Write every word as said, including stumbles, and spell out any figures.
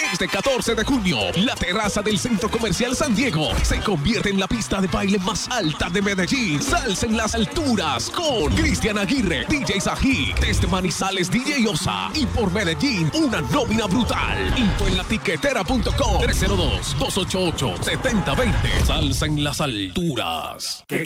Este catorce de junio, la terraza del Centro Comercial San Diego se convierte en la pista de baile más alta de Medellín. Salsa en las alturas con Cristian Aguirre, D J Sají, desde Manizales D J Osa y por Medellín una nómina brutal. Info en la tiquetera punto com tres cero dos, dos ocho ocho, siete cero dos cero. Salsa en las alturas. ¿Qué